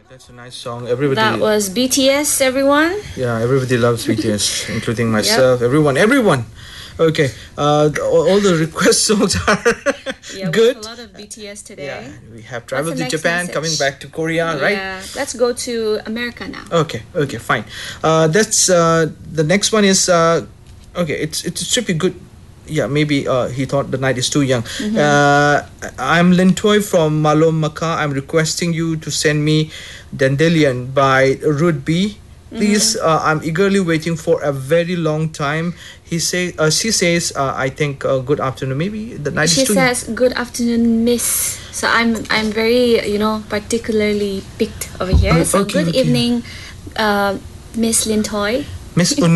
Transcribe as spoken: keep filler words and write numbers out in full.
That's a nice song. Everybody. That was B T S, everyone. Yeah, everybody loves B T S, including myself. Yep. Everyone, everyone. Okay, uh, all, all the request songs are yeah, good. We have a lot of B T S today. Yeah, we have traveled to Japan, message? coming back to Korea, yeah, right? Yeah, let's go to America now. Okay, okay, fine. Uh, that's uh, the next one is uh, okay. It's it should be good. Yeah, maybe uh, he thought the night is too young. Mm-hmm. Uh, I'm Lintoy from Malom Maka. I'm requesting you to send me Dandelion by Rude B. Please, mm-hmm. uh, I'm eagerly waiting for a very long time. He say, uh, she says, uh, I think, uh, good afternoon. Maybe the night she is too. She says, good afternoon, miss. So I'm, I'm very, you know, particularly picked over here. So okay, good okay. evening, uh, Miss Lintoy. Miss